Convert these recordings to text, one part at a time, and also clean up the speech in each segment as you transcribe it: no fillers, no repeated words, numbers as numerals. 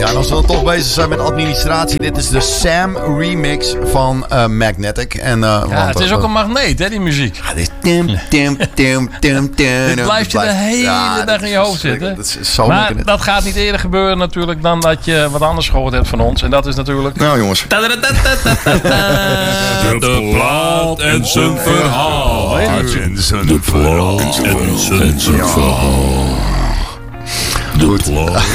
Ja, en als we dan toch bezig zijn met administratie, dit is de Sam remix van Magnetic. En, het is ook een magneet, hè, die muziek. Ja, dit dit blijft je de hele dag in je hoofd zitten. Dat is zo maar dat gaat niet eerder gebeuren natuurlijk dan dat je wat anders gehoord hebt van ons. En dat is natuurlijk... Nou jongens. De plaat en zijn verhaal. De plaat en zijn verhaal. Goed.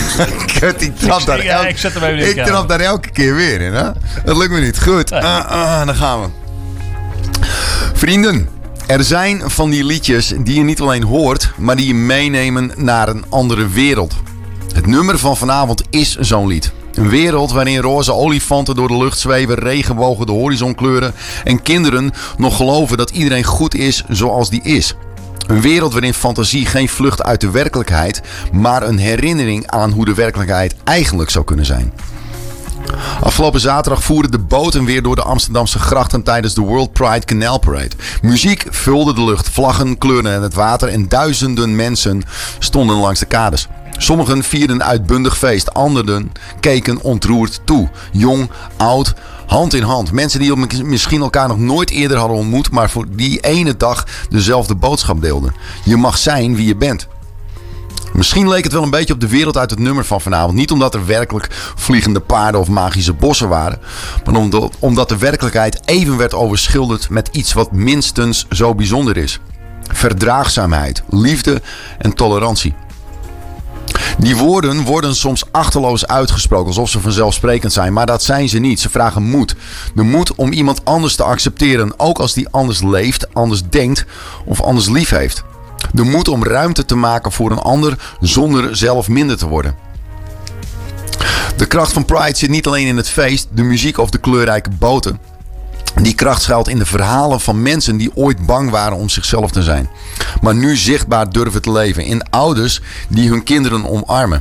Ik trap daar elke keer weer in. Hè? Dat lukt me niet. Goed. Dan gaan we. Vrienden. Er zijn van die liedjes die je niet alleen hoort, maar die je meenemen naar een andere wereld. Het nummer van vanavond is zo'n lied. Een wereld waarin roze olifanten door de lucht zweven, regenbogen de horizon kleuren en kinderen nog geloven dat iedereen goed is zoals die is. Een wereld waarin fantasie geen vlucht uit de werkelijkheid, maar een herinnering aan hoe de werkelijkheid eigenlijk zou kunnen zijn. Afgelopen zaterdag voerden de boten weer door de Amsterdamse grachten tijdens de World Pride Canal Parade. Muziek vulde de lucht, vlaggen kleurden het water en duizenden mensen stonden langs de kades. Sommigen vierden uitbundig feest, anderen keken ontroerd toe. Jong, oud, hand in hand. Mensen die misschien elkaar nog nooit eerder hadden ontmoet, maar voor die ene dag dezelfde boodschap deelden. Je mag zijn wie je bent. Misschien leek het wel een beetje op de wereld uit het nummer van vanavond. Niet omdat er werkelijk vliegende paarden of magische bossen waren, maar omdat de werkelijkheid even werd overschilderd met iets wat minstens zo bijzonder is. Verdraagzaamheid, liefde en tolerantie. Die woorden worden soms achterloos uitgesproken, alsof ze vanzelfsprekend zijn. Maar dat zijn ze niet. Ze vragen moed. De moed om iemand anders te accepteren, ook als die anders leeft, anders denkt of anders lief heeft. De moed om ruimte te maken voor een ander zonder zelf minder te worden. De kracht van Pride zit niet alleen in het feest, de muziek of de kleurrijke boten. Die kracht schuilt in de verhalen van mensen die ooit bang waren om zichzelf te zijn. Maar nu zichtbaar durven te leven. In ouders die hun kinderen omarmen.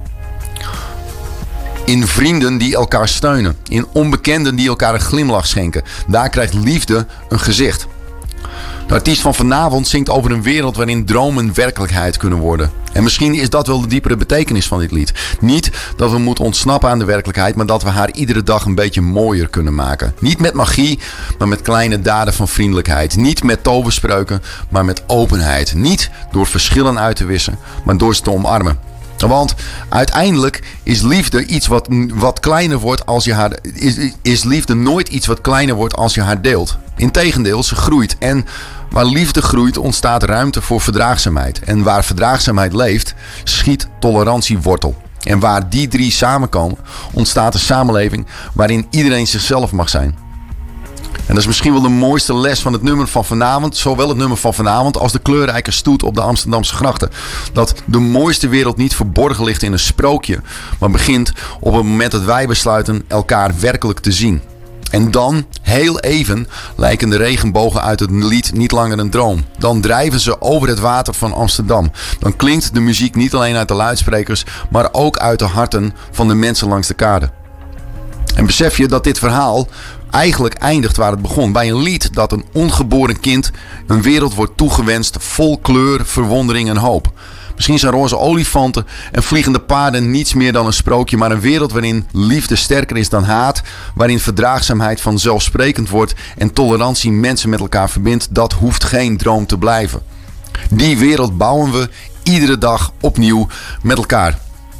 In vrienden die elkaar steunen. In onbekenden die elkaar een glimlach schenken. Daar krijgt liefde een gezicht. De artiest van vanavond zingt over een wereld waarin dromen werkelijkheid kunnen worden. En misschien is dat wel de diepere betekenis van dit lied. Niet dat we moeten ontsnappen aan de werkelijkheid, maar dat we haar iedere dag een beetje mooier kunnen maken. Niet met magie, maar met kleine daden van vriendelijkheid. Niet met toverspreuken, maar met openheid. Niet door verschillen uit te wissen, maar door ze te omarmen. Want uiteindelijk is liefde iets wat kleiner wordt als je haar... Is liefde nooit iets wat kleiner wordt als je haar deelt. Integendeel, ze groeit. En waar liefde groeit, ontstaat ruimte voor verdraagzaamheid. En waar verdraagzaamheid leeft, schiet tolerantie wortel. En waar die drie samenkomen, ontstaat een samenleving waarin iedereen zichzelf mag zijn. En dat is misschien wel de mooiste les van het nummer van vanavond. Zowel het nummer van vanavond als de kleurrijke stoet op de Amsterdamse grachten. Dat de mooiste wereld niet verborgen ligt in een sprookje, maar begint op het moment dat wij besluiten elkaar werkelijk te zien. En dan, heel even, lijken de regenbogen uit het lied niet langer een droom. Dan drijven ze over het water van Amsterdam. Dan klinkt de muziek niet alleen uit de luidsprekers, maar ook uit de harten van de mensen langs de kade. En besef je dat dit verhaal eigenlijk eindigt waar het begon. Bij een lied dat een ongeboren kind een wereld wordt toegewenst vol kleur, verwondering en hoop. Misschien zijn roze olifanten en vliegende paarden niets meer dan een sprookje, maar een wereld waarin liefde sterker is dan haat, waarin verdraagzaamheid vanzelfsprekend wordt en tolerantie mensen met elkaar verbindt, dat hoeft geen droom te blijven. Die wereld bouwen we iedere dag opnieuw met elkaar.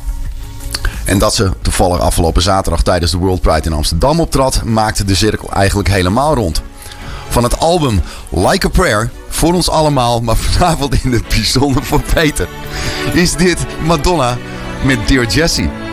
En dat ze toevallig afgelopen zaterdag tijdens de World Pride in Amsterdam optrad, maakte de cirkel eigenlijk helemaal rond. Van het album Like a Prayer, voor ons allemaal, maar vanavond in het bijzonder voor Peter, is dit Madonna met Dear Jessie.